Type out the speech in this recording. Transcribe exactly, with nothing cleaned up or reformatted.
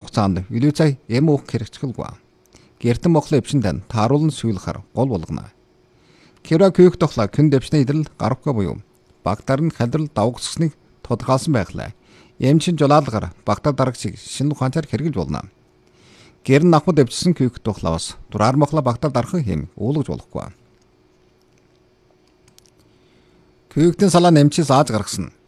хугацаанд илүүцай эм уух хэрэгцгэлгүй. Гэртэн моглоо эвчин тань тааруулан сүйлэхэр гол болгоно. Кира күйх тохла күн дэвчний идэл гарахгүй буюу багтаар нь халдрал давгсгсныг тодорхойлсон байхлаа. Эмчин жолаалгаар багтаа дарагчийг шинэ ухаанчаар хэрэгжилж болно. Гэр нь ахмад дэвчсэн күйх тухлаавас дураар мохла багтаа дарахын хэм уулгаж болохгүй. Күйхтэн салаа нэмчээс ааж гаргасан.